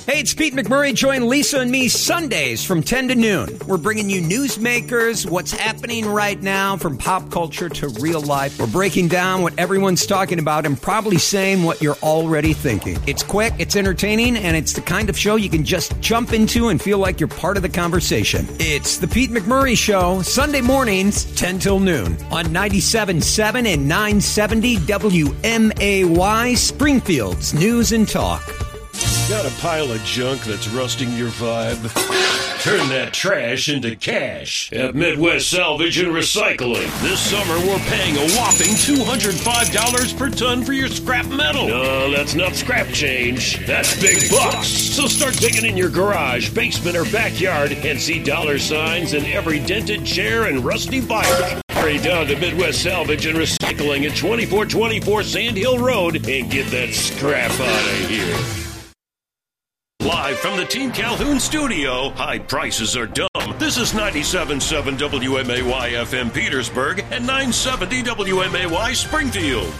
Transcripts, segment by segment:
Hey, it's Pete McMurray. Join Lisa and me Sundays from 10 to noon. We're bringing you newsmakers, what's happening right now, from pop culture to real life. We're breaking down what everyone's talking about and probably saying what you're already thinking. It's quick, it's entertaining, and it's the kind of show you can just jump into and feel like you're part of the conversation. It's the Pete McMurray Show, Sunday mornings, 10 till noon, on 97.7 and 970 WMAY, Springfield's News and Talk. Got a pile of junk that's rusting your vibe? Turn that trash into cash at Midwest Salvage and Recycling. This summer, we're paying a whopping $205 per ton for your scrap metal. No, that's not scrap change. That's big bucks. So start digging in your garage, basement, or backyard and see dollar signs in every dented chair and rusty bike. Hurry down to Midwest Salvage and Recycling at 2424 Sand Hill Road and get that scrap out of here. Live from the Team Calhoun studio, high prices are dumb. This is 97.7 WMAY FM Petersburg and 970 WMAY Springfield.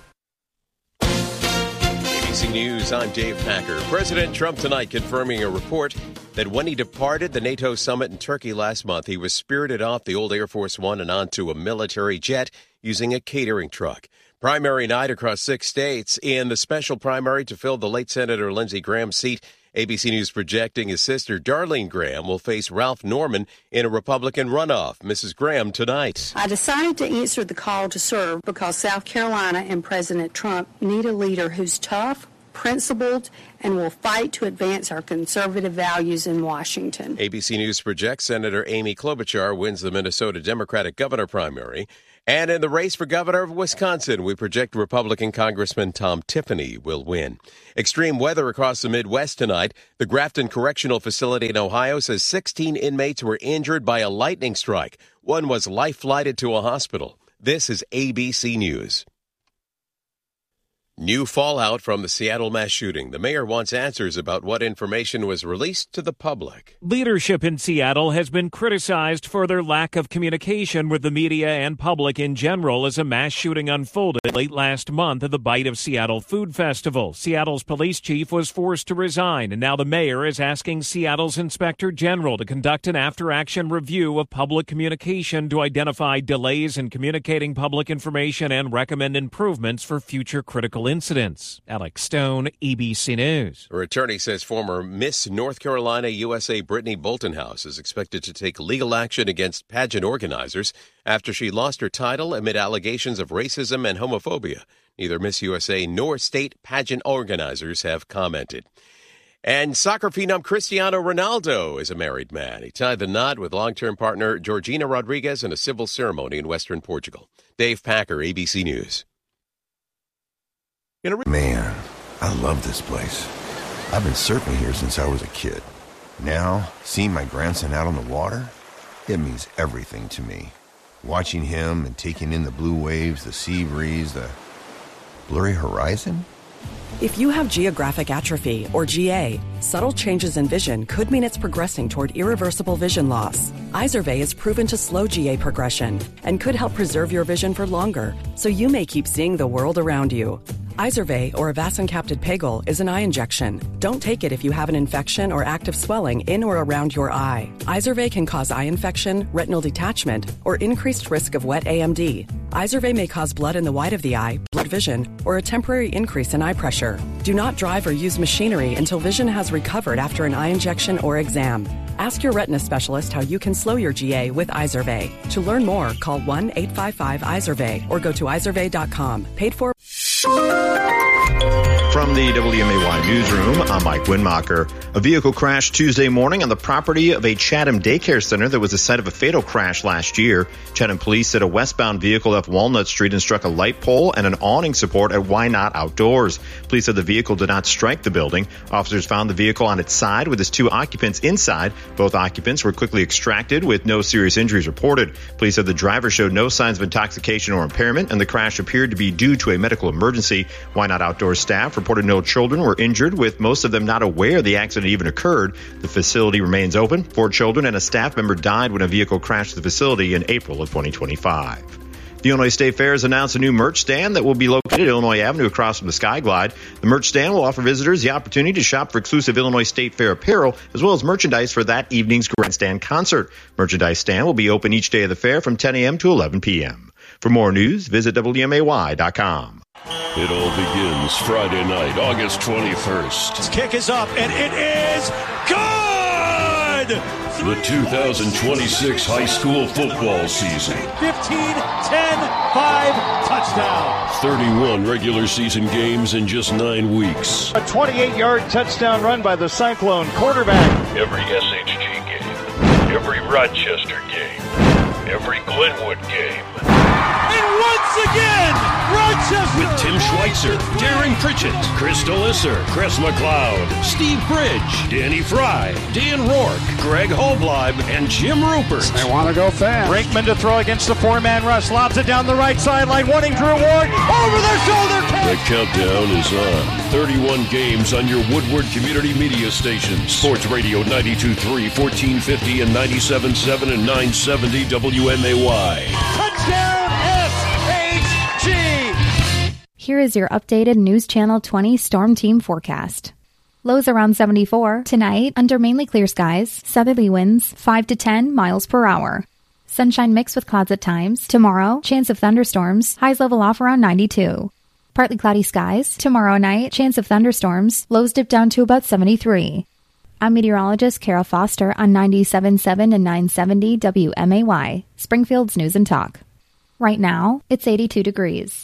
ABC News, I'm Dave Packer. President Trump tonight confirming a report that when he departed the NATO summit in Turkey last month, he was spirited off the old Air Force One and onto a military jet using a catering truck. Primary night across 6 states. In the special primary to fill the late Senator Lindsey Graham's seat, ABC News projecting his sister Darlene Graham will face Ralph Norman in a Republican runoff. Mrs. Graham tonight. I decided to answer the call to serve because South Carolina and President Trump need a leader who's tough, principled, and will fight to advance our conservative values in Washington. ABC News projects Senator Amy Klobuchar wins the Minnesota Democratic governor primary. And in the race for governor of Wisconsin, we project Republican Congressman Tom Tiffany will win. Extreme weather across the Midwest tonight. The Grafton Correctional Facility in Ohio says 16 inmates were injured by a lightning strike. One was life-flighted to a hospital. This is ABC News. New fallout from the Seattle mass shooting. The mayor wants answers about what information was released to the public. Leadership in Seattle has been criticized for their lack of communication with the media and public in general as a mass shooting unfolded late last month at the Bite of Seattle Food Festival. Seattle's police chief was forced to resign, and now the mayor is asking Seattle's inspector general to conduct an after-action review of public communication to identify delays in communicating public information and recommend improvements for future critical incidents. Alex Stone, ABC News. Her attorney says former Miss North Carolina USA Brittany Boltonhouse is expected to take legal action against pageant organizers after she lost her title amid allegations of racism and homophobia. Neither Miss USA nor state pageant organizers have commented. And soccer phenom Cristiano Ronaldo is a married man. He tied the knot with long-term partner Georgina Rodriguez in a civil ceremony in western Portugal. Dave Packer, ABC News. Man, I love this place. I've been surfing here since I was a kid. Now, seeing my grandson out on the water, it means everything to me. Watching him and taking in the blue waves, the sea breeze, the blurry horizon. If you have geographic atrophy, or GA, subtle changes in vision could mean it's progressing toward irreversible vision loss. Izervay is proven to slow GA progression and could help preserve your vision for longer, so you may keep seeing the world around you. Izervay, or avacincaptad pegol, is an eye injection. Don't take it if you have an infection or active swelling in or around your eye. Izervay can cause eye infection, retinal detachment, or increased risk of wet AMD. Izervay may cause blood in the white of the eye, blurred vision, or a temporary increase in eye pressure. Do not drive or use machinery until vision has recovered after an eye injection or exam. Ask your retina specialist how you can slow your GA with Izervay. To learn more, call 1-855-IZERVAY or go to izervay.com. Paid for. From the WMAY newsroom, I'm Mike Winmacher. A vehicle crashed Tuesday morning on the property of a Chatham daycare center that was the site of a fatal crash last year. Chatham police said a westbound vehicle left Walnut Street and struck a light pole and an awning support at Why Not Outdoors. Police said the vehicle did not strike the building. Officers found the vehicle on its side with its two occupants inside. Both occupants were quickly extracted with no serious injuries reported. Police said the driver showed no signs of intoxication or impairment, and the crash appeared to be due to a medical emergency. Why Not Outdoors staff reported no children were injured, with most of them not aware the accident even occurred. The facility remains open. 4 children and a staff member died when a vehicle crashed the facility in April of 2025. The Illinois State Fair has announced a new merch stand that will be located at Illinois Avenue across from the Sky Glide. The merch stand will offer visitors the opportunity to shop for exclusive Illinois State Fair apparel, as well as merchandise for that evening's grandstand concert. Merchandise stand will be open each day of the fair from 10 a.m. to 11 p.m. For more news, visit WMAY.com. It all begins Friday night, August 21st. This kick is up, and it is good! The 2026 high school football season. 15, 10, 5, touchdown. 31 regular season games in just 9 weeks. A 28-yard touchdown run by the Cyclone quarterback. Every SHG game, every Rochester game, every Glenwood game. And once again, Rochester! With Tim Schweitzer, Darren Pritchett, Chris Delisser, Chris McLeod, Steve Bridge, Danny Fry, Dan Rourke, Greg Holbleib, and Jim Rupert. They want to go fast. Brinkman to throw against the four-man rush. Lobs it down the right sideline, wanting Drew Ward. Over their shoulder catch. The countdown is on. 31 games on your Woodward Community Media stations. Sports Radio 92.3, 1450, and 97.7 and 970 WMAY. Touchdown SHG! Here is your updated News Channel 20 Storm Team forecast. Lows around 74. Tonight, under mainly clear skies, southerly winds 5 to 10 miles per hour. Sunshine mixed with clouds at times. Tomorrow, chance of thunderstorms, highs level off around 92. Partly cloudy skies. Tomorrow night, chance of thunderstorms, lows dip down to about 73. I'm meteorologist Kara Foster on 97.7 and 970 WMAY, Springfield's News and Talk. Right now, it's 82 degrees.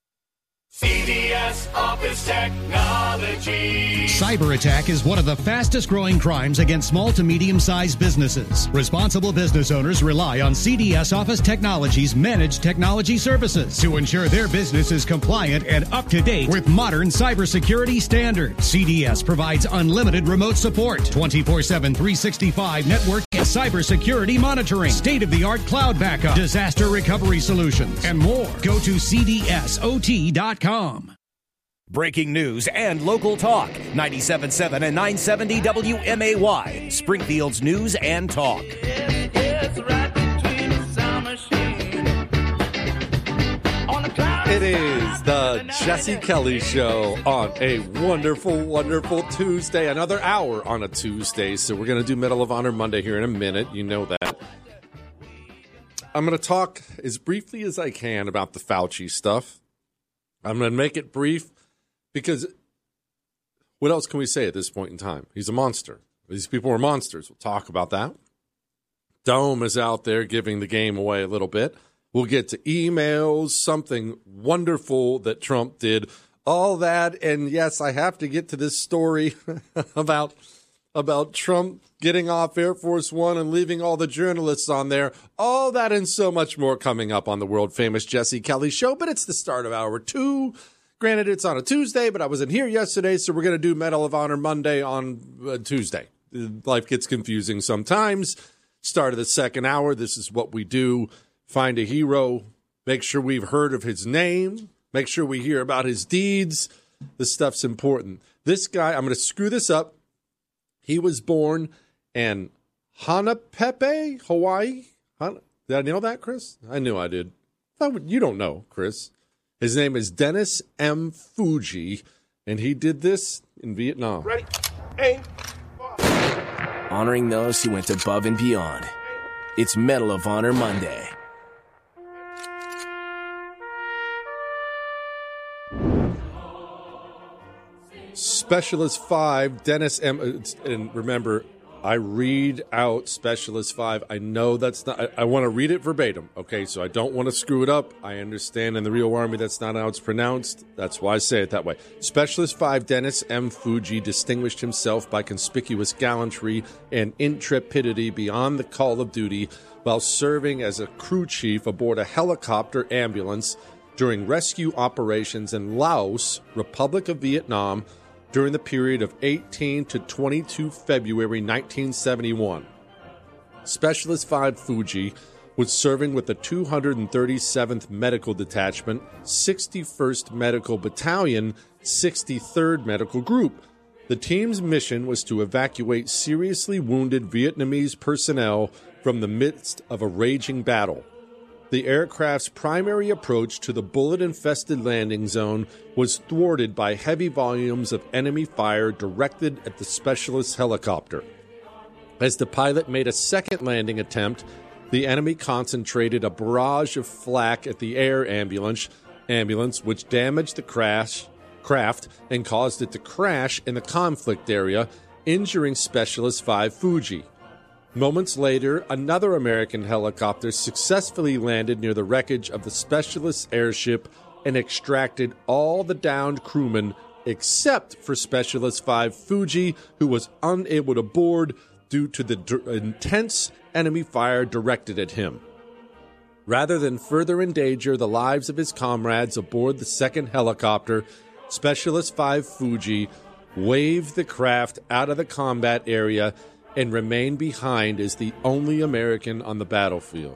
CDS Office Technology. Cyber attack is one of the fastest growing crimes against small to medium-sized businesses. Responsible business owners rely on CDS Office Technology's managed technology services to ensure their business is compliant and up to date with modern cybersecurity standards. CDS provides unlimited remote support, 24/7, 365 network and cybersecurity monitoring, state-of-the-art cloud backup, disaster recovery solutions, and more. Go to cdsot.com. Breaking news and local talk. 97.7 and 970 WMAY. Springfield's News and Talk. It is the Jesse Kelly Show on a wonderful, wonderful Tuesday. Another hour on a Tuesday. So we're going to do Medal of Honor Monday here in a minute. You know that. I'm going to talk as briefly as I can about the Fauci stuff. I'm going to make it brief because what else can we say at this point in time? He's a monster. These people are monsters. We'll talk about that. Dome is out there giving the game away a little bit. We'll get to emails, something wonderful that Trump did, all that. And yes, I have to get to this story about Trump getting off Air Force One and leaving all the journalists on there. All that and so much more coming up on the world-famous Jesse Kelly Show. But it's the start of hour 2. Granted, it's on a Tuesday, but I wasn't here yesterday, so we're going to do Medal of Honor Monday on Tuesday. Life gets confusing sometimes. Start of the second hour, this is what we do. Find a hero, make sure we've heard of his name, make sure we hear about his deeds. This stuff's important. This guy, I'm going to screw this up. He was born in Hanapepe, Hawaii. Did I know that, Chris? I knew I did. You don't know, Chris. His name is Dennis M. Fuji, and he did this in Vietnam. Ready? Aim. Honoring those who went above and beyond. It's Medal of Honor Monday. Specialist 5, Dennis M. And remember, I read out Specialist 5. I know that's not, I want to read it verbatim, okay? So I don't want to screw it up. I understand in the real Army that's not how it's pronounced. That's why I say it that way. Specialist 5, Dennis M. Fuji, distinguished himself by conspicuous gallantry and intrepidity beyond the call of duty while serving as a crew chief aboard a helicopter ambulance during rescue operations in Laos, Republic of Vietnam, during the period of 18 to 22 February 1971. Specialist 5 Fuji was serving with the 237th Medical Detachment, 61st Medical Battalion, 63rd Medical Group. The team's mission was to evacuate seriously wounded Vietnamese personnel from the midst of a raging battle. the aircraft's primary approach to the bullet-infested landing zone was thwarted by heavy volumes of enemy fire directed at the specialist helicopter. As the pilot made a second landing attempt, the enemy concentrated a barrage of flak at the air ambulance, which damaged the craft and caused it to crash in the conflict area, injuring Specialist 5 Fuji. Moments later, another American helicopter successfully landed near the wreckage of the Specialist airship and extracted all the downed crewmen except for Specialist 5 Fuji, who was unable to board due to the intense enemy fire directed at him. Rather than further endanger the lives of his comrades aboard the second helicopter, Specialist 5 Fuji waved the craft out of the combat area and remained behind as the only American on the battlefield.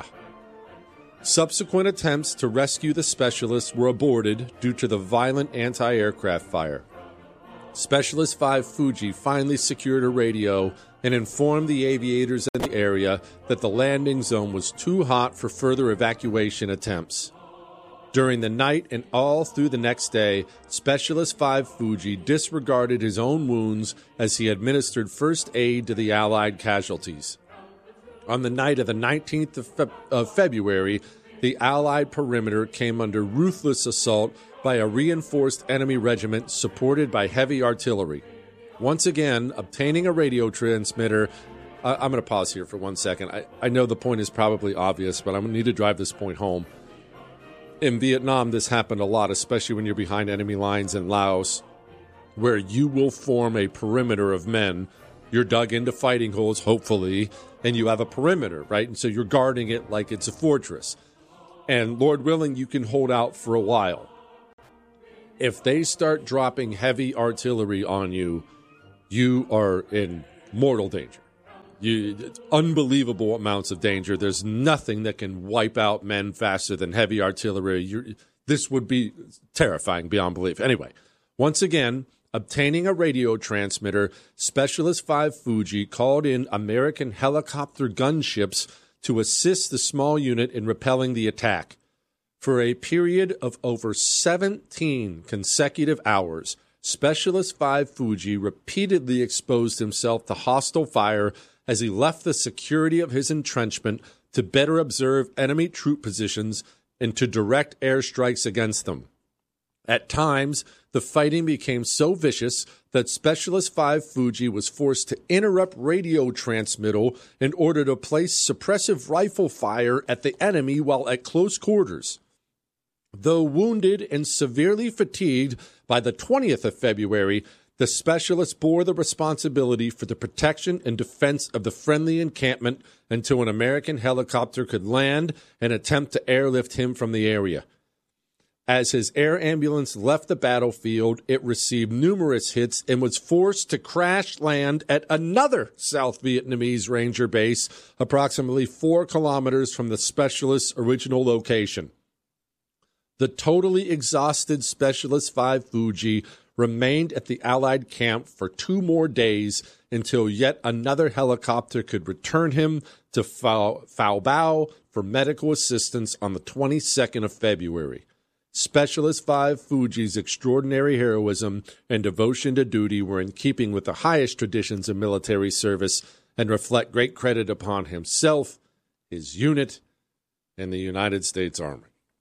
Subsequent attempts to rescue the specialists were aborted due to the violent anti-aircraft fire. Specialist 5 Fuji finally secured a radio and informed the aviators in the area that the landing zone was too hot for further evacuation attempts. During the night and all through the next day, Specialist 5 Fuji disregarded his own wounds as he administered first aid to the Allied casualties. On the night of the 19th of February, the Allied perimeter came under ruthless assault by a reinforced enemy regiment supported by heavy artillery. Once again, obtaining a radio transmitter. I'm going to pause here for 1 second. I know the point is probably obvious, but I'm going to need to drive this point home. In Vietnam, this happened a lot, especially when you're behind enemy lines in Laos, where you will form a perimeter of men. You're dug into fighting holes, hopefully, and you have a perimeter, right? And so you're guarding it like it's a fortress. And Lord willing, you can hold out for a while. If they start dropping heavy artillery on you, you are in mortal danger. Unbelievable amounts of danger. There's nothing that can wipe out men faster than heavy artillery. This would be terrifying beyond belief. Anyway, once again, obtaining a radio transmitter, Specialist 5 Fuji called in American helicopter gunships to assist the small unit in repelling the attack. For a period of over 17 consecutive hours, Specialist 5 Fuji repeatedly exposed himself to hostile fire as he left the security of his entrenchment to better observe enemy troop positions and to direct airstrikes against them. At times, the fighting became so vicious that Specialist 5 Fuji was forced to interrupt radio transmittal in order to place suppressive rifle fire at the enemy while at close quarters. Though wounded and severely fatigued by the 20th of February, the specialist bore the responsibility for the protection and defense of the friendly encampment until an American helicopter could land and attempt to airlift him from the area. As his air ambulance left the battlefield, it received numerous hits and was forced to crash land at another South Vietnamese Ranger base approximately 4 kilometers from the specialist's original location. The totally exhausted Specialist 5 Fuji remained at the Allied camp for 2 more days until yet another helicopter could return him to Phao Bao for medical assistance on the 22nd of February. Specialist 5 Fuji's extraordinary heroism and devotion to duty were in keeping with the highest traditions of military service and reflect great credit upon himself, his unit, and the United States Army.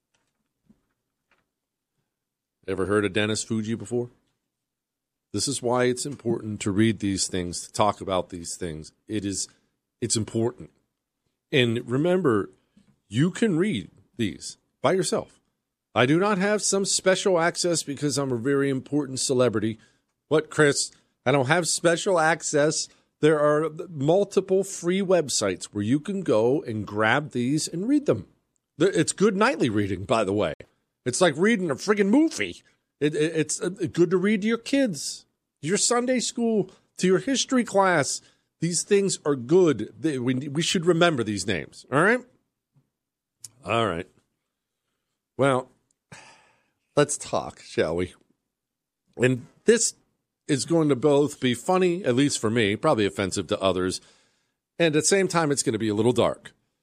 Ever heard of Dennis Fuji before? This is why it's important to read these things, to talk about these things. It's important. And remember, you can read these by yourself. I do not have some special access because I'm a very important celebrity. What, Chris? I don't have special access. There are multiple free websites where you can go and grab these and read them. It's good nightly reading, by the way. It's like reading a friggin' movie. It's good to read to your kids, your Sunday school, to your history class. These things are good. We should remember these names. All right? All right. Well, let's talk, shall we? And this is going to both be funny, at least for me, probably offensive to others, and at the same time, it's going to be a little dark.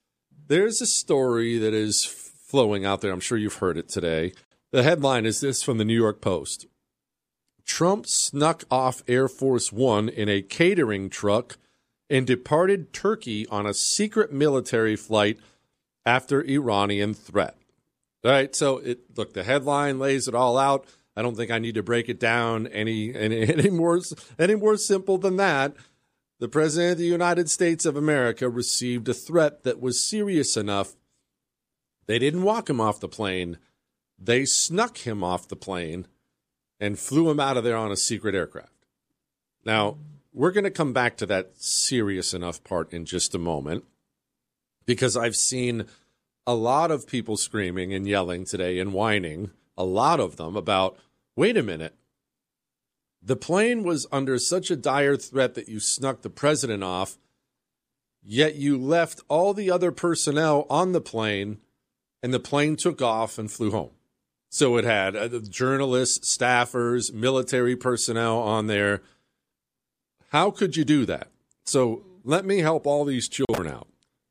There's a story that is flowing out there. I'm sure you've heard it today. The headline is this from the New York Post. Trump snuck off Air Force One in a catering truck and departed Turkey on a secret military flight after Iranian threat. All right, so look, the headline lays it all out. I don't think I need to break it down any more simple than that. The President of the United States of America received a threat that was serious enough. They didn't walk him off the plane. They snuck him off the plane and flew him out of there on a secret aircraft. Now, we're going to come back to that serious enough part in just a moment, because I've seen a lot of people screaming and yelling today and whining, a lot of them, about, wait a minute, the plane was under such a dire threat that you snuck the president off, yet you left all the other personnel on the plane, and the plane took off and flew home. So it had journalists, staffers, military personnel on there. How could you do that? So let me help all these children out.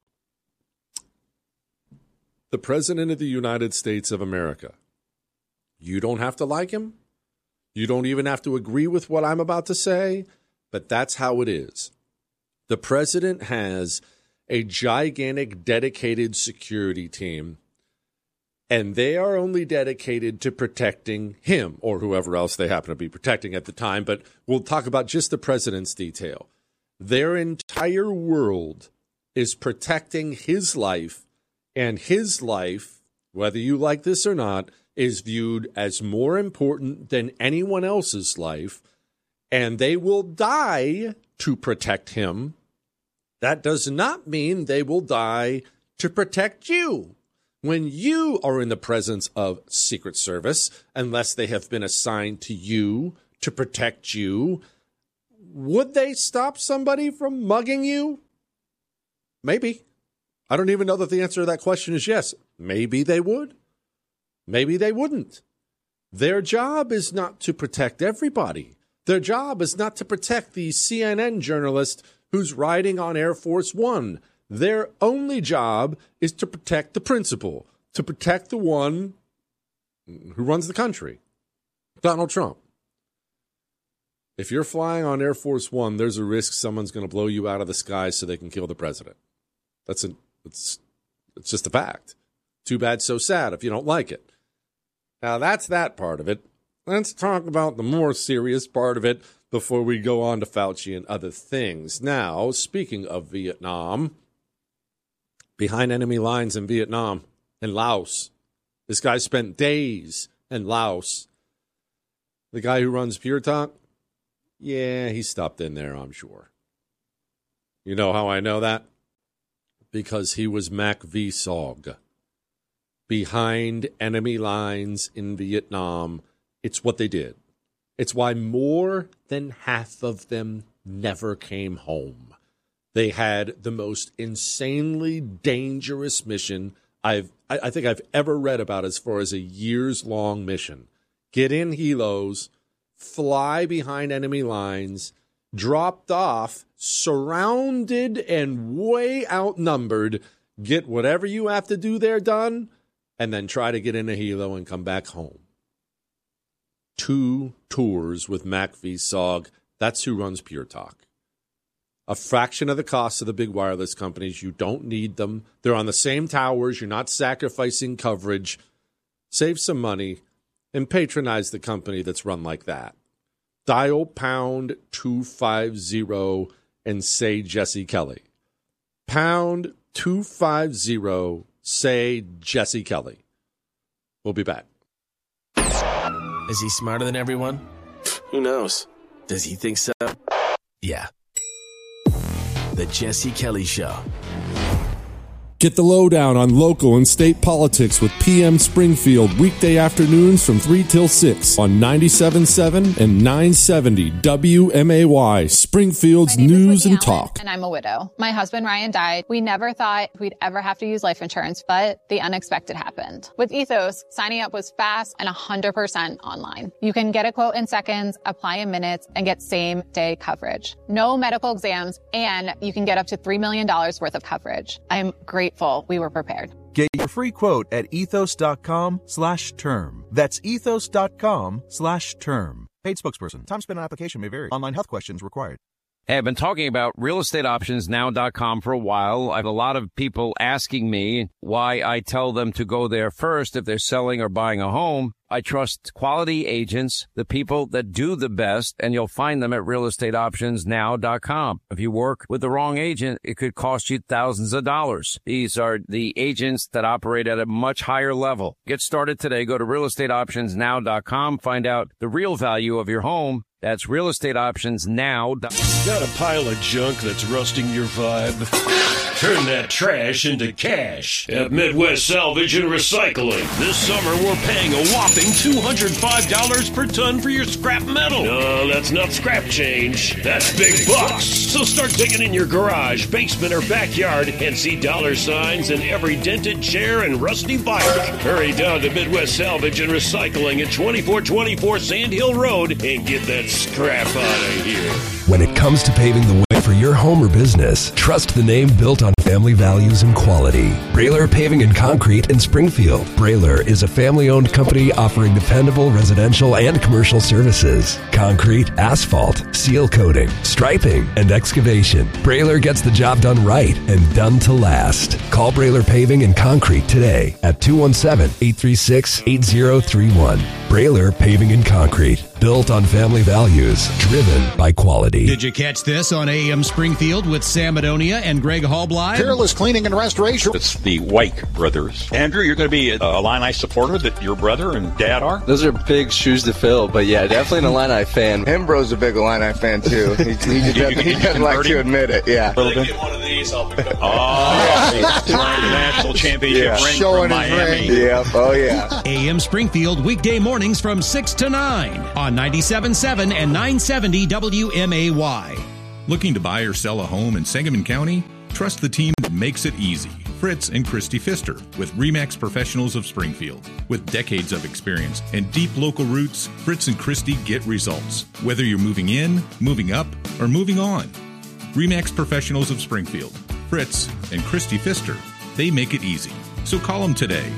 The President of the United States of America. You don't have to like him. You don't even have to agree with what I'm about to say, but that's how it is. The President has a gigantic, dedicated security team, and they are only dedicated to protecting him or whoever else they happen to be protecting at the time. But we'll talk about just the president's detail. Their entire world is protecting his life, and his life, whether you like this or not, is viewed as more important than anyone else's life, and they will die to protect him. That does not mean they will die to protect you. When you are in the presence of Secret Service, unless they have been assigned to you to protect you, would they stop somebody from mugging you? Maybe. I don't even know that the answer to that question is yes. Maybe they would. Maybe they wouldn't. Their job is not to protect everybody. Their job is not to protect the CNN journalist who's riding on Air Force One. Their only job is to protect the principal, to protect the one who runs the country, Donald Trump. If you're flying on Air Force One, there's a risk someone's going to blow you out of the sky so they can kill the president. It's just a fact. Too bad, so sad if you don't like it. Now, that's that part of it. Let's talk about the more serious part of it before we go on to Fauci and other things. Now, speaking of Vietnam, behind enemy lines in Vietnam and Laos, this guy spent days in Laos. The guy who runs Pure Talk, yeah, he stopped in there, I'm sure. You know how I know that? Because he was Mac V. Sog. Behind enemy lines in Vietnam, it's what they did. It's why more than half of them never came home. They had the most insanely dangerous mission I think I've ever read about as far as a years-long mission. Get in helos, fly behind enemy lines, dropped off, surrounded and way outnumbered, get whatever you have to do there done, and then try to get in a helo and come back home. 2 tours with Mac V. Sog. That's who runs Pure Talk. A fraction of the cost of the big wireless companies. You don't need them. They're on the same towers. You're not sacrificing coverage. Save some money and patronize the company that's run like that. Dial pound 250 and say Jesse Kelly. Pound 250, say Jesse Kelly. We'll be back. Is he smarter than everyone? Who knows? Does he think so? Yeah. The Jesse Kelly Show. Get the lowdown on local and state politics with PM Springfield weekday afternoons from 3 till 6 on 97.7 and 970 WMAY, Springfield's News and Talk. And I'm a widow. My husband, Ryan, died. We never thought we'd ever have to use life insurance, but the unexpected happened. With Ethos, signing up was fast and 100% online. You can get a quote in seconds, apply in minutes, and get same-day coverage. No medical exams, and you can get up to $3 million worth of coverage. I'm grateful grateful we were prepared. Get your free quote at ethos.com/term. That's ethos.com/term. Paid spokesperson. Time spent on application may vary. Online health questions required. Hey, I've been talking about realestateoptionsnow.com for a while. I have a lot of people asking me why I tell them to go there first if they're selling or buying a home. I trust quality agents, the people that do the best, and you'll find them at realestateoptionsnow.com. If you work with the wrong agent, it could cost you thousands of dollars. These are the agents that operate at a much higher level. Get started today. Go to realestateoptionsnow.com. Find out the real value of your home. That's realestateoptionsnow.com. Got a pile of junk that's rusting your vibe? Turn that trash into cash at Midwest Salvage and Recycling. This summer, we're paying a whopping $205 per ton for your scrap metal. No, that's not scrap change. That's big bucks. So start digging in your garage, basement, or backyard and see dollar signs in every dented chair and rusty bike. Hurry down to Midwest Salvage and Recycling at 2424 Sand Hill Road and get that scrap out of here. When it comes to paving the way for your home or business, trust the name built on family values and quality. Brailer Paving and Concrete in Springfield. Brailer is a family-owned company offering dependable residential and commercial services. Concrete, asphalt, seal coating, striping, and excavation. Brailer gets the job done right and done to last. Call Brailer Paving and Concrete today at 217-836-8031. Brailer Paving and Concrete. Built on family values, driven by quality. Did you catch this on AM Springfield with Sam Madonia and Greg Hallbly? Peerless Cleaning and Restoration. It's the White brothers. Andrew, you're going to be a Illini supporter that your brother and dad are? Those are big shoes to fill, but yeah, definitely an Illini fan. Hembro's a big Illini fan, too. He doesn't like to admit it, yeah. A little bit. Get one of these, I'll pick up. National championship ring Showing from Miami. His ring. Yeah, oh yeah. AM Springfield, weekday mornings from 6 to 9 on 97.7 and 970 WMAY. Looking to buy or sell a home in Sangamon County? Trust the team that makes it easy. Fritz and Christy Pfister with RE/MAX Professionals of Springfield. With decades of experience and deep local roots, Fritz and Christy get results. Whether you're moving in, moving up, or moving on. RE/MAX Professionals of Springfield. Fritz and Christy Pfister. They make it easy. So call them today.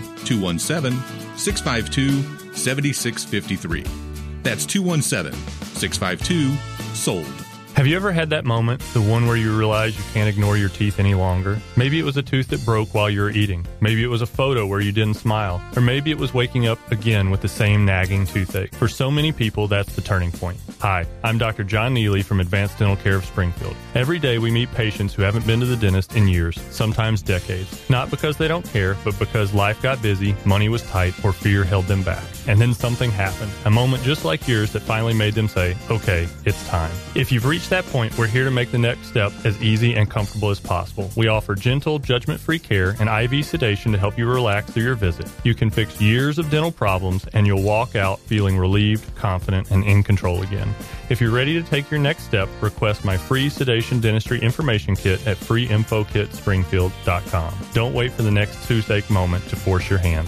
217-652-7653. That's 217-652-SOLD. Have you ever had that moment, the one where you realize you can't ignore your teeth any longer? Maybe it was a tooth that broke while you were eating. Maybe it was a photo where you didn't smile. Or maybe it was waking up again with the same nagging toothache. For so many people, that's the turning point. Hi, I'm Dr. John Neely from Advanced Dental Care of Springfield. Every day we meet patients who haven't been to the dentist in years, sometimes decades. Not because they don't care, but because life got busy, money was tight, or fear held them back. And then something happened, a moment just like yours that finally made them say, okay, it's time. If you've reached that point, we're here to make the next step as easy and comfortable as possible. We offer gentle, judgment-free care and IV sedation to help you relax through your visit. You can fix years of dental problems, and you'll walk out feeling relieved, confident, and in control again. If you're ready to take your next step, request my free sedation dentistry information kit at freeinfokitspringfield.com. Don't wait for the next toothache moment to force your hand.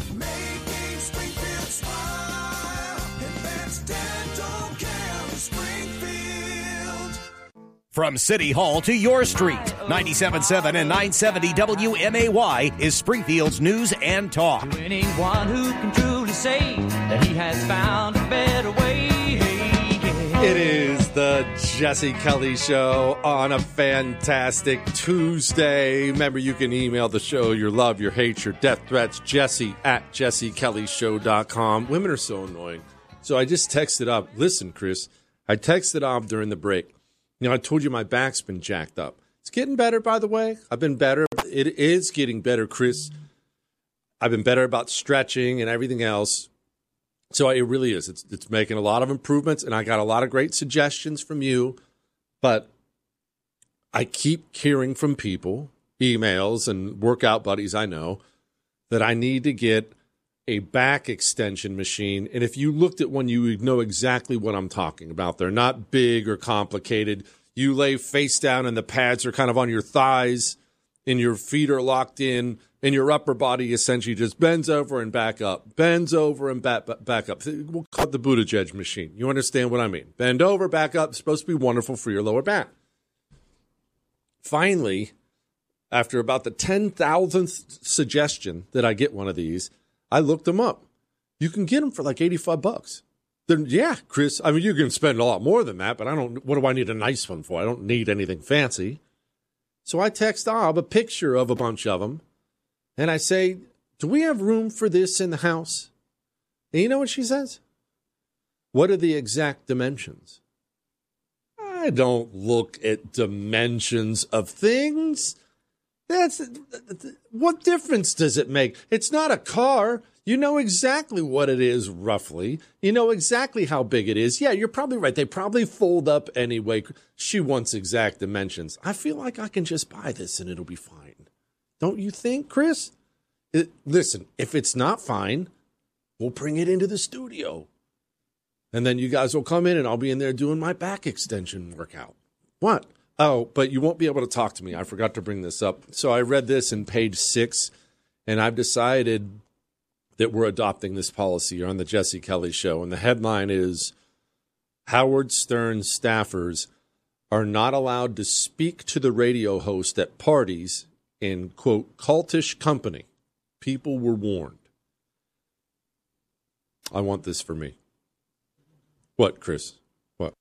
From City Hall to your street, 97.7 and 970 WMAY is Springfield's News and Talk. To anyone who can truly say that he has found a better way. It is the Jesse Kelly Show on a fantastic Tuesday. Remember, you can email the show your love, your hate, your death threats, jesse@jessekellyshow.com. Women are so annoying. So I just texted up. Listen, Chris, I texted up during the break. You know, I told you my back's been jacked up. It's getting better, by the way. I've been better. It is getting better, Chris. I've been better about stretching and everything else. So it really is. It's making a lot of improvements, and I got a lot of great suggestions from you. But I keep hearing from people, emails and workout buddies I know, that I need to get a back extension machine. And if you looked at one, you would know exactly what I'm talking about. They're not big or complicated. You lay face down and the pads are kind of on your thighs and your feet are locked in and your upper body essentially just bends over and back up, bends over and back up. We'll call it the Buttigieg machine. You understand what I mean? Bend over, back up. It's supposed to be wonderful for your lower back. Finally, after about the 10,000th suggestion that I get one of these, I looked them up. You can get them for like $85. Then, yeah, Chris, I mean, you can spend a lot more than that, but what do I need a nice one for? I don't need anything fancy. So I text Ob a picture of a bunch of them, and I say, do we have room for this in the house? And you know what she says? What are the exact dimensions? I don't look at dimensions of things. What difference does it make? It's not a car. You know exactly what it is, roughly. You know exactly how big it is. Yeah, you're probably right. They probably fold up anyway. She wants exact dimensions. I feel like I can just buy this and it'll be fine. Don't you think, Chris? Listen, if it's not fine, we'll bring it into the studio. And then you guys will come in and I'll be in there doing my back extension workout. What? Oh, but you won't be able to talk to me. I forgot to bring this up. So I read this in page 6, and I've decided that we're adopting this policy on the Jesse Kelly Show. And the headline is, Howard Stern staffers are not allowed to speak to the radio host at parties in, quote, cultish company. People were warned. I want this for me. What, Chris? What?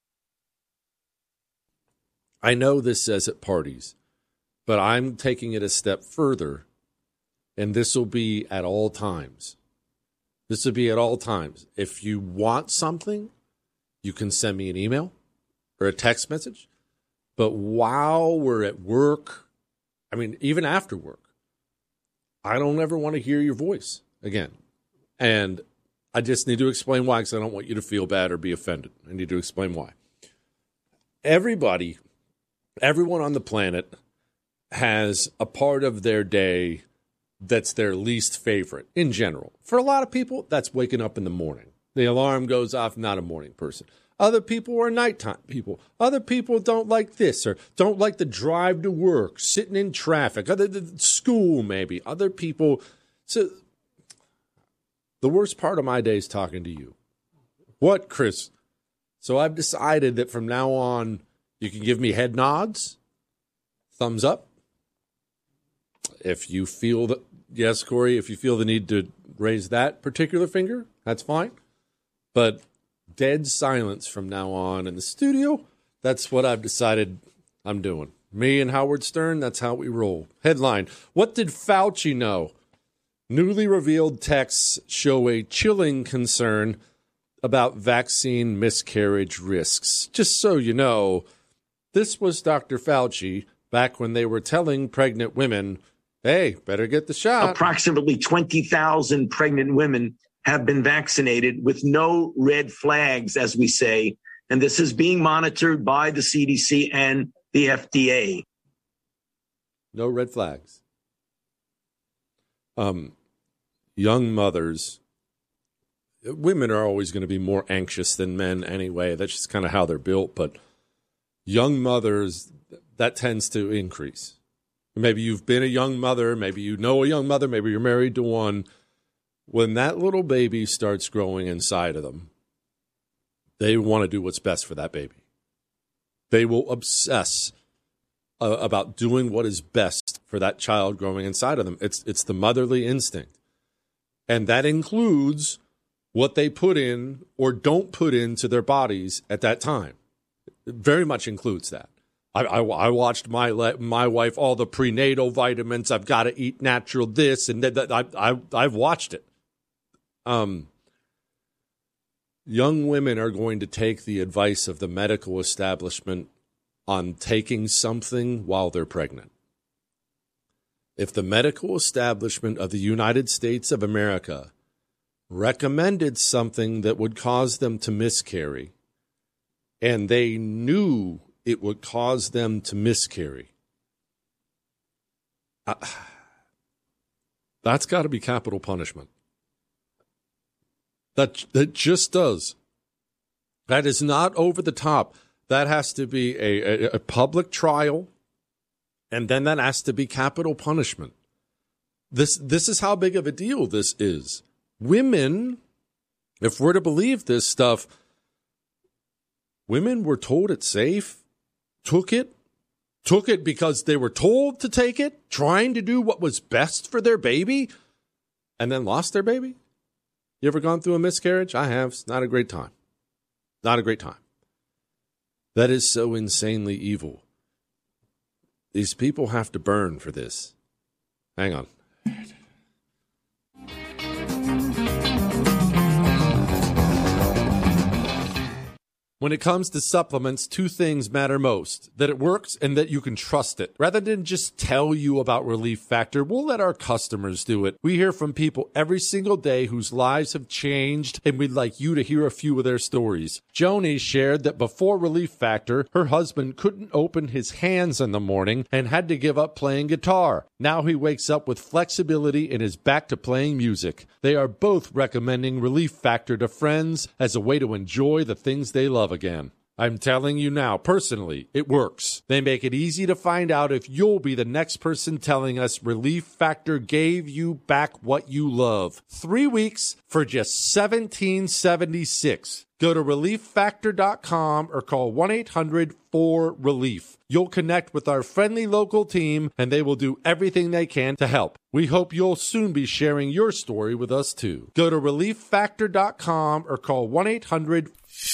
I know this says at parties, but I'm taking it a step further, and this will be at all times. This will be at all times. If you want something, you can send me an email or a text message. But while we're at work, I mean, even after work, I don't ever want to hear your voice again. And I just need to explain why, because I don't want you to feel bad or be offended. I need to explain why. Everyone on the planet has a part of their day that's their least favorite in general. For a lot of people, that's waking up in the morning. The alarm goes off, not a morning person. Other people are nighttime people. Other people don't like this or don't like the drive to work, sitting in traffic, school maybe. Other people. So the worst part of my day is talking to you. What, Chris? So I've decided that from now on, you can give me head nods, thumbs up. If you feel that, yes, Corey, if you feel the need to raise that particular finger, that's fine. But dead silence from now on in the studio, that's what I've decided I'm doing. Me and Howard Stern, that's how we roll. Headline, what did Fauci know? Newly revealed texts show a chilling concern about vaccine miscarriage risks. Just so you know, this was Dr. Fauci back when they were telling pregnant women, hey, better get the shot. Approximately 20,000 pregnant women have been vaccinated with no red flags, as we say. And this is being monitored by the CDC and the FDA. No red flags. Young mothers, women are always going to be more anxious than men anyway. That's just kind of how they're built. But young mothers, that tends to increase. Maybe you've been a young mother. Maybe you know a young mother. Maybe you're married to one. When that little baby starts growing inside of them, they want to do what's best for that baby. They will obsess about doing what is best for that child growing inside of them. It's the motherly instinct. And that includes what they put in or don't put into their bodies at that time. It very much includes that. I watched my wife, all the prenatal vitamins. I've got to eat natural this and that. I've watched it. Young women are going to take the advice of the medical establishment on taking something while they're pregnant. If the medical establishment of the United States of America recommended something that would cause them to miscarry, and they knew it would cause them to miscarry, that's got to be capital punishment. That just does. That is not over the top. That has to be a public trial, and then that has to be capital punishment. This is how big of a deal this is. Women, if we're to believe this stuff, women were told it's safe, took it, took it because they were told to take it, trying to do what was best for their baby, and then lost their baby? You ever gone through a miscarriage? I have. It's not a great time. Not a great time. That is so insanely evil. These people have to burn for this. Hang on. When it comes to supplements, two things matter most: that it works and that you can trust it. Rather than just tell you about Relief Factor, we'll let our customers do it. We hear from people every single day whose lives have changed, and we'd like you to hear a few of their stories. Joni shared that before Relief Factor, her husband couldn't open his hands in the morning and had to give up playing guitar. Now he wakes up with flexibility and is back to playing music. They are both recommending Relief Factor to friends as a way to enjoy the things they love again. I'm telling you now, personally, it works. They make it easy to find out if you'll be the next person telling us Relief Factor gave you back what you love. 3 weeks for just $17.76. Go to ReliefFactor.com or call 1-800-4RELIEF. You'll connect with our friendly local team, and they will do everything they can to help. We hope you'll soon be sharing your story with us, too. Go to ReliefFactor.com or call 1-800-4RELIEF.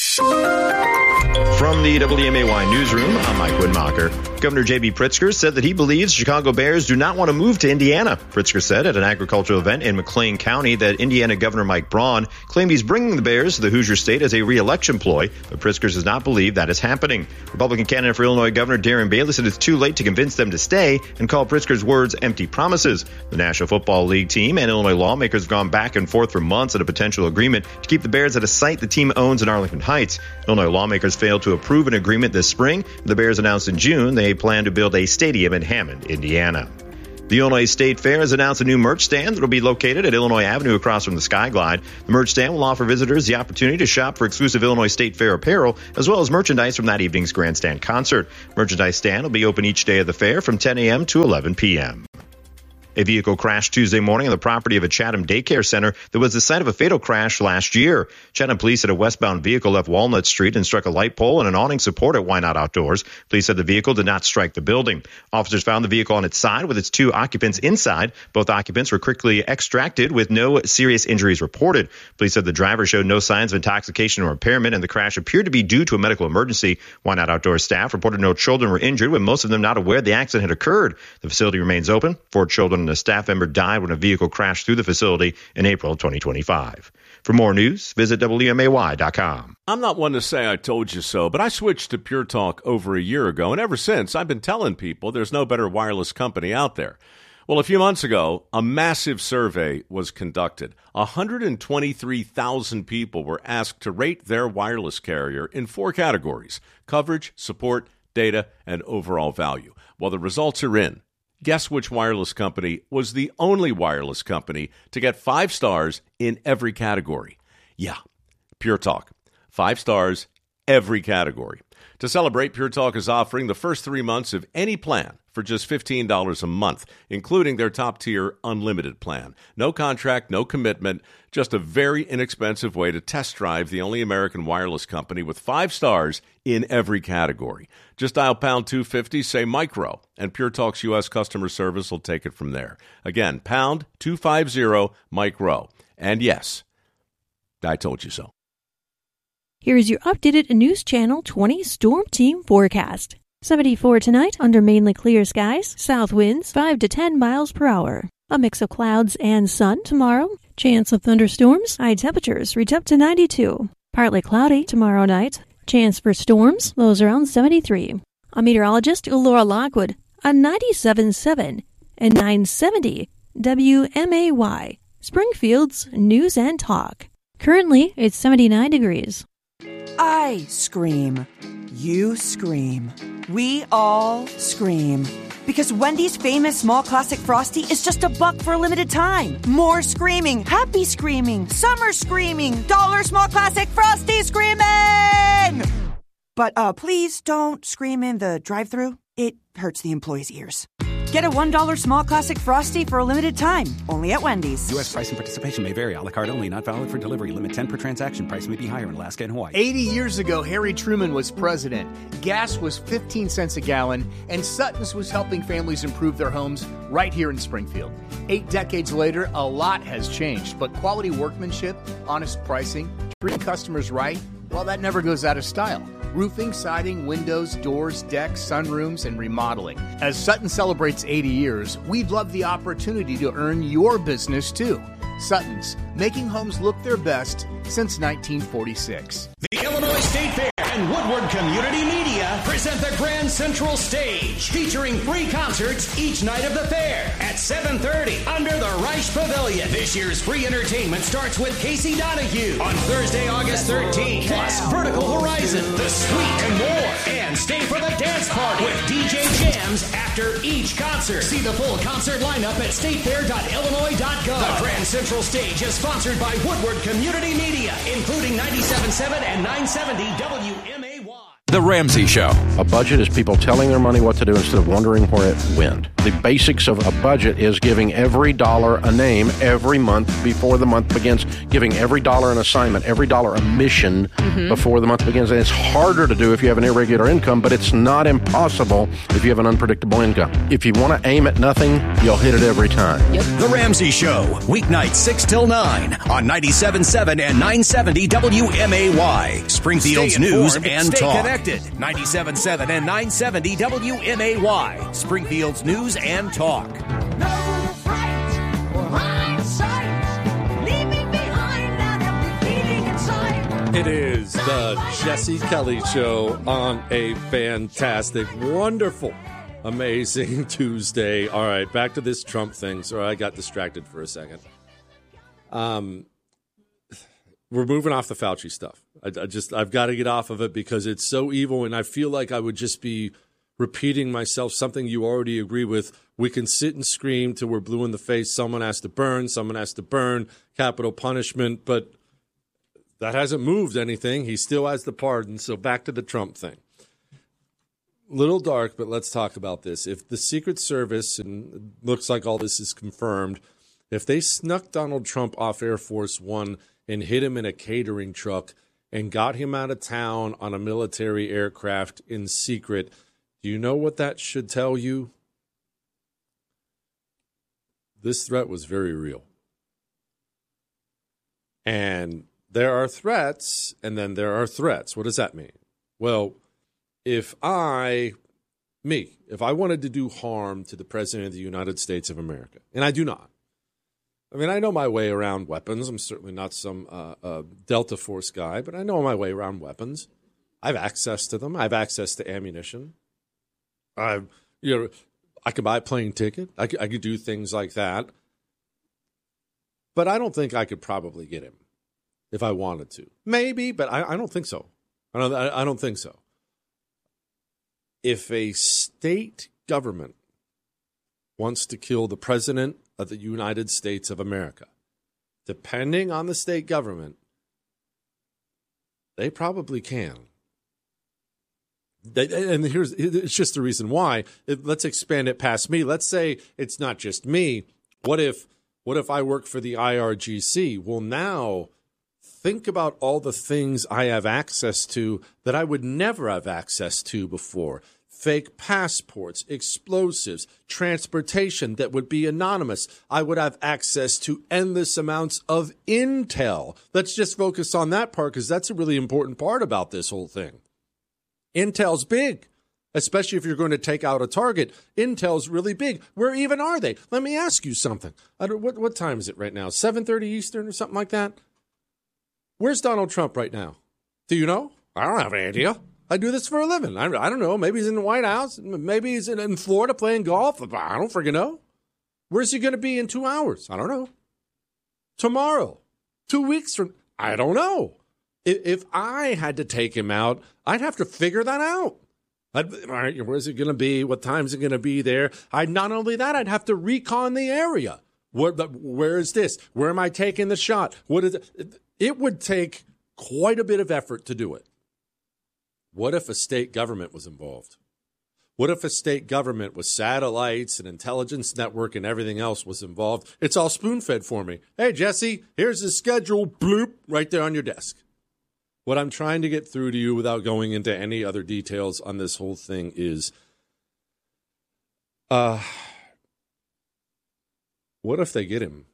From the WMAY newsroom, I'm Mike Woodmacher. Governor J.B. Pritzker said that he believes Chicago Bears do not want to move to Indiana. Pritzker said at an agricultural event in McLean County that Indiana Governor Mike Braun claimed he's bringing the Bears to the Hoosier State as a re-election ploy, but Pritzker does not believe that is happening. Republican candidate for Illinois Governor Darren Bailey said it's too late to convince them to stay and called Pritzker's words empty promises. The National Football League team and Illinois lawmakers have gone back and forth for months at a potential agreement to keep the Bears at a site the team owns in Arlington Heights. Illinois lawmakers failed to approve an agreement this spring. The Bears announced in June they plan to build a stadium in Hammond, Indiana. The Illinois State Fair has announced a new merch stand that will be located at Illinois Avenue across from the Skyglide. The merch stand will offer visitors the opportunity to shop for exclusive Illinois State Fair apparel, as well as merchandise from that evening's grandstand concert. Merchandise stand will be open each day of the fair from 10 a.m. to 11 p.m. A vehicle crashed Tuesday morning on the property of a Chatham daycare center that was the site of a fatal crash last year. Chatham police said a westbound vehicle left Walnut Street and struck a light pole and an awning support at Why Not Outdoors. Police said the vehicle did not strike the building. Officers found the vehicle on its side with its two occupants inside. Both occupants were quickly extracted with no serious injuries reported. Police said the driver showed no signs of intoxication or impairment, and the crash appeared to be due to a medical emergency. Why Not Outdoors staff reported no children were injured, with most of them not aware the accident had occurred. The facility remains open. 4 children and a staff member died when a vehicle crashed through the facility in April 2025. For more news, visit WMAY.com. I'm not one to say I told you so, but I switched to Pure Talk over a year ago, and ever since, I've been telling people there's no better wireless company out there. Well, a few months ago, a massive survey was conducted. 123,000 people were asked to rate their wireless carrier in 4 categories: coverage, support, data, and overall value. Well, the results are in. Guess which wireless company was the only wireless company to get 5 stars in every category? Yeah, Pure Talk. 5 stars, every category. To celebrate, Pure Talk is offering the first 3 months of any plan for just $15 a month, including their top-tier unlimited plan. No contract, no commitment, just a very inexpensive way to test drive the only American wireless company with 5 stars in every category. Just dial pound 250, say micro, and Pure Talk's U.S. customer service will take it from there. Again, pound 250 micro. And yes, I told you so. Here is your updated News Channel 20 Storm Team forecast. 74 tonight under mainly clear skies, south winds 5 to 10 miles per hour. A mix of clouds and sun tomorrow. Chance of thunderstorms, high temperatures reach up to 92. Partly cloudy tomorrow night. Chance for storms, lows around 73. A meteorologist, Laura Lockwood, on 97.7 and 970 WMAY, Springfield's News and Talk. Currently, it's 79 degrees. I scream. You scream. We all scream. Because Wendy's famous small classic Frosty is just $1 for a limited time. More screaming, happy screaming, summer screaming, dollar small classic Frosty screaming! But please don't scream in the drive-thru. It hurts the employees' ears. Get a $1 small classic Frosty for a limited time, only at Wendy's. U.S. price and participation may vary. A la carte only. Not valid for delivery. Limit 10 per transaction. Price may be higher in Alaska and Hawaii. 80 years ago, Harry Truman was president. Gas was 15 cents a gallon, and Sutton's was helping families improve their homes right here in Springfield. 8 decades later, a lot has changed, but quality workmanship, honest pricing, treating customers right, well, that never goes out of style. Roofing, siding, windows, doors, decks, sunrooms, and remodeling. As Sutton celebrates 80 years, we'd love the opportunity to earn your business too. Sutton's, making homes look their best since 1946. The Illinois State Fair and Woodward Community Media present the Grand Central Stage, featuring free concerts each night of the fair at 7:30 under the Reich Pavilion. This year's free entertainment starts with Casey Donahue on Thursday, August 13th, plus Vertical Horizon, The Sweet, and more. And stay for the dance party with DJ Jams after each concert. See the full concert lineup at statefair.illinois.gov. The Grand Central Stage is sponsored by Woodward Community Media, including 97.7 and 970 WMAY. The Ramsey Show. A budget is people telling their money what to do instead of wondering where it went. The basics of a budget is giving every dollar a name every month before the month begins, giving every dollar an assignment, every dollar a mission before the month begins. And it's harder to do if you have an irregular income, but it's not impossible if you have an unpredictable income. If you want to aim at nothing, you'll hit it every time. The Ramsey Show, weeknights 6 till 9 on 97.7 and 970 WMAY. Springfield's news and stay talk. Connected. 97.7 and 970 WMAY. Springfield's news and talk. It is the Jesse Kelly Show on a fantastic, wonderful, amazing Tuesday. All right, back to this Trump thing. Sorry, I got distracted for a second. We're moving off the Fauci stuff. I've got to get off of it because it's so evil, and I feel like I would just be repeating myself, something you already agree with. We can sit and scream till we're blue in the face. Someone has to burn, capital punishment, but that hasn't moved anything. He still has the pardon. So back to the Trump thing. Little dark, but let's talk about this. If the Secret Service, and it looks like all this is confirmed, if they snuck Donald Trump off Air Force One and hit him in a catering truck and got him out of town on a military aircraft in secret, do you know what that should tell you? This threat was very real. And there are threats, and then there are threats. What does that mean? Well, if I wanted to do harm to the President of the United States of America, and I do not. I mean, I know my way around weapons. I'm certainly not some Delta Force guy, but I know my way around weapons. I have access to them. I have access to ammunition. I could buy a plane ticket. I could do things like that. But I don't think I could probably get him if I wanted to. Maybe, but I don't think so. I don't think so. If a state government wants to kill the President of the United States of America, depending on the state government, they probably can. And it's just the reason why. Let's expand it past me. Let's say it's not just me. What if I work for the IRGC? Well, now think about all the things I have access to that I would never have access to before. Fake passports, explosives, transportation that would be anonymous. I would have access to endless amounts of intel. Let's just focus on that part because that's a really important part about this whole thing. Intel's big, especially if you're going to take out a target. Intel's really big. Where even are they? Let me ask you something. What time is it right now? 7:30 Eastern or something like that? Where's Donald Trump right now? Do you know? I don't have any idea. I do this for a living. I don't know. Maybe he's in the White House. Maybe he's in Florida playing golf. I don't freaking know. Where's he going to be in 2 hours? I don't know. Tomorrow. 2 weeks from... I don't know. If I had to take him out, I'd have to figure that out. All right, where's it going to be? What time is it going to be there? Not only that, I'd have to recon the area. Where is this? Where am I taking the shot? What is it? It would take quite a bit of effort to do it. What if a state government was involved? What if a state government with satellites and intelligence network and everything else was involved? It's all spoon-fed for me. Hey, Jesse, here's the schedule, bloop, right there on your desk. What I'm trying to get through to you without going into any other details on this whole thing is, what if they get him?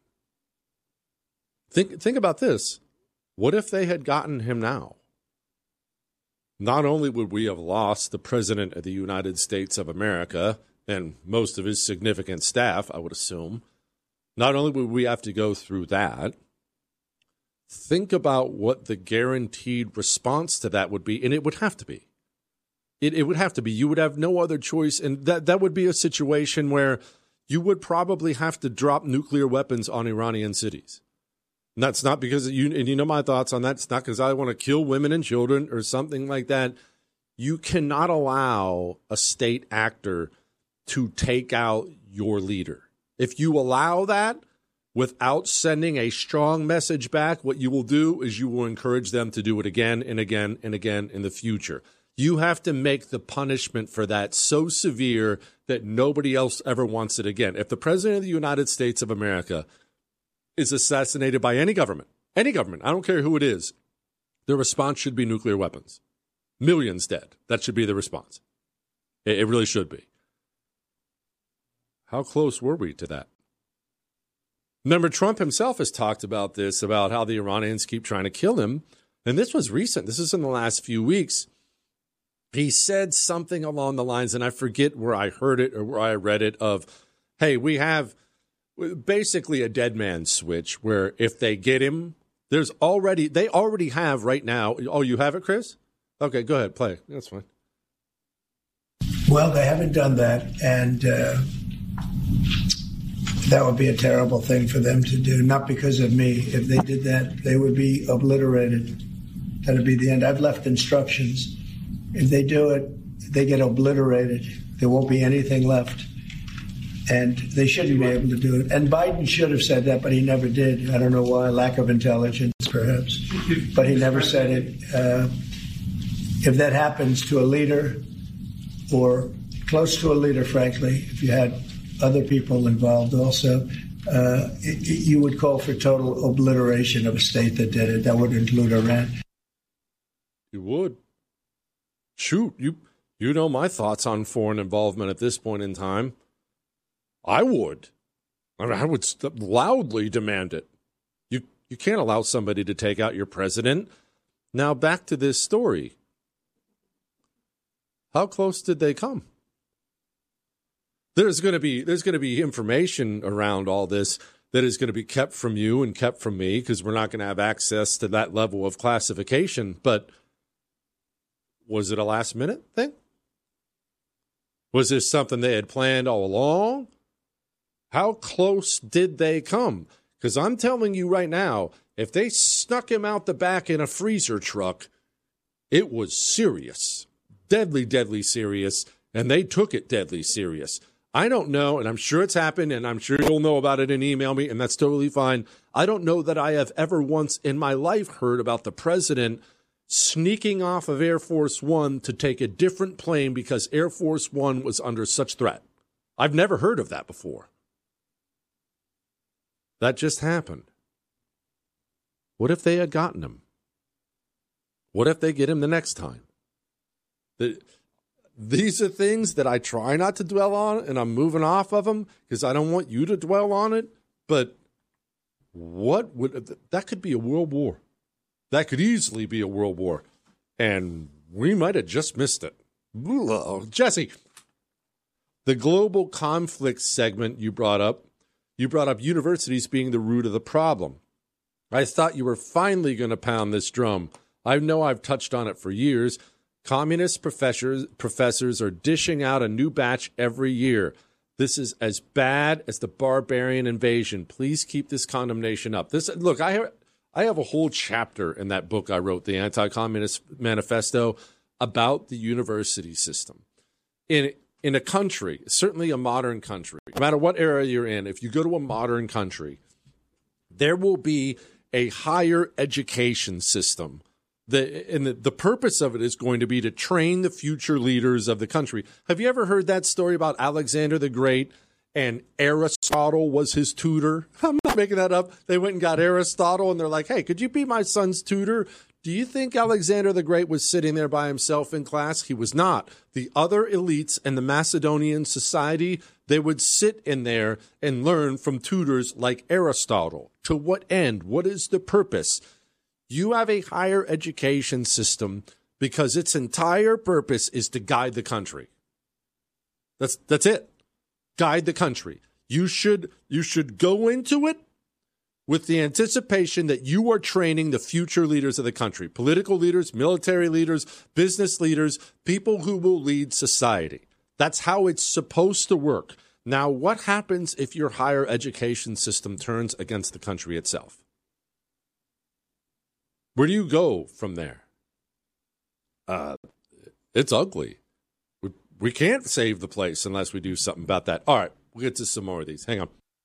Think about this. What if they had gotten him now? Not only would we have lost the President of the United States of America and most of his significant staff, I would assume, not only would we have to go through that, think about what the guaranteed response to that would be, and it would have to be. It would have to be. You would have no other choice, and that would be a situation where you would probably have to drop nuclear weapons on Iranian cities. And that's not because and you know my thoughts on that. It's not because I want to kill women and children or something like that. You cannot allow a state actor to take out your leader. If you allow that without sending a strong message back, what you will do is you will encourage them to do it again and again and again in the future. You have to make the punishment for that so severe that nobody else ever wants it again. If the President of the United States of America is assassinated by any government, I don't care who it is, the response should be nuclear weapons. Millions dead. That should be the response. It really should be. How close were we to that? Remember, Trump himself has talked about this, about how the Iranians keep trying to kill him. And this was recent. This is in the last few weeks. He said something along the lines, and I forget where I heard it or where I read it, of, hey, we have basically a dead man switch where if they get him, they already have right now. Oh, you have it, Chris? Okay, go ahead, play. That's fine. Well, they haven't done that, and that would be a terrible thing for them to do, not because of me. If they did that, they would be obliterated. That would be the end. I've left instructions. If they do it, they get obliterated. There won't be anything left. And they shouldn't be able to do it. And Biden should have said that, but he never did. I don't know why. Lack of intelligence, perhaps. But he never said it. If that happens to a leader or close to a leader, frankly, if you had other people involved also, you would call for total obliteration of a state that did it. That would include Iran. You would. Shoot, you know my thoughts on foreign involvement at this point in time. I would. I would loudly demand it. You can't allow somebody to take out your president. Now back to this story. How close did they come? There's going to be information around all this that is going to be kept from you and kept from me because we're not going to have access to that level of classification. But was it a last-minute thing? Was this something they had planned all along? How close did they come? Because I'm telling you right now, if they snuck him out the back in a freezer truck, it was serious. Deadly, deadly serious. And they took it deadly serious. I don't know, and I'm sure it's happened, and I'm sure you'll know about it and email me, and that's totally fine. I don't know that I have ever once in my life heard about the president sneaking off of Air Force One to take a different plane because Air Force One was under such threat. I've never heard of that before. That just happened. What if they had gotten him? What if they get him the next time? These are things that I try not to dwell on, and I'm moving off of them because I don't want you to dwell on it. But that could be a world war. That could easily be a world war. And we might have just missed it. Jesse, the global conflict segment you brought up universities being the root of the problem. I thought you were finally going to pound this drum. I know I've touched on it for years. Communist professors are dishing out a new batch every year. This is as bad as the barbarian invasion. Please keep this condemnation up. Look, I have a whole chapter in that book I wrote, the Anti-Communist Manifesto, about the university system. In a country, certainly a modern country, no matter what era you're in, if you go to a modern country, there will be a higher education system The purpose of it is going to be to train the future leaders of the country. Have you ever heard that story about Alexander the Great and Aristotle was his tutor? I'm not making that up. They went and got Aristotle, and they're like, hey, could you be my son's tutor? Do you think Alexander the Great was sitting there by himself in class? He was not. The other elites and the Macedonian society, they would sit in there and learn from tutors like Aristotle. To what end? What is the purpose? You have a higher education system because its entire purpose is to guide the country. That's it. Guide the country. You should go into it with the anticipation that you are training the future leaders of the country, political leaders, military leaders, business leaders, people who will lead society. That's how it's supposed to work. Now, what happens if your higher education system turns against the country itself? Where do you go from there? It's ugly. We can't save the place unless we do something about that. All right, we'll get to some more of these. Hang on.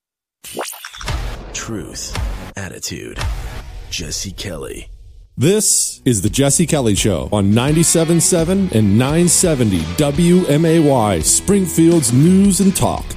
Truth, attitude, Jesse Kelly. This is the Jesse Kelly Show on 97.7 and 970 WMAY, Springfield's News and Talk.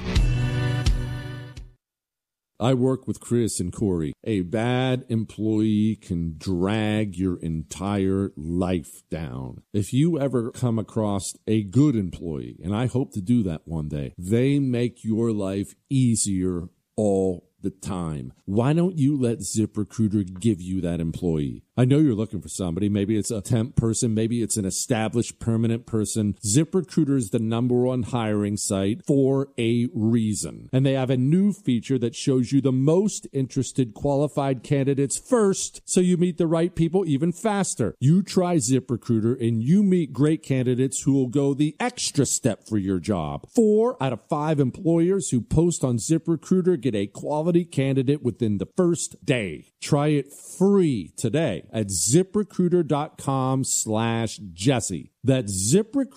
I work with Chris and Corey. A bad employee can drag your entire life down. If you ever come across a good employee, and I hope to do that one day, they make your life easier all the time. Why don't you let ZipRecruiter give you that employee? I know you're looking for somebody. Maybe it's a temp person. Maybe it's an established permanent person. ZipRecruiter is the #1 hiring site for a reason. And they have a new feature that shows you the most interested qualified candidates first, so you meet the right people even faster. You try ZipRecruiter and you meet great candidates who will go the extra step for your job. 4 out of 5 employers who post on ZipRecruiter get a quality candidate within the first day. Try it free today at ZipRecruiter.com/Jesse. That's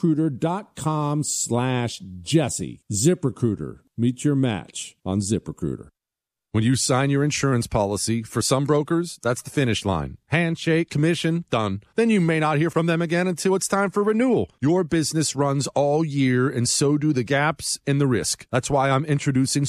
ZipRecruiter.com/Jesse. ZipRecruiter. Meet your match on ZipRecruiter. When you sign your insurance policy, for some brokers, that's the finish line. Handshake, commission, done. Then you may not hear from them again until it's time for renewal. Your business runs all year, and so do the gaps and the risk. That's why I'm introducing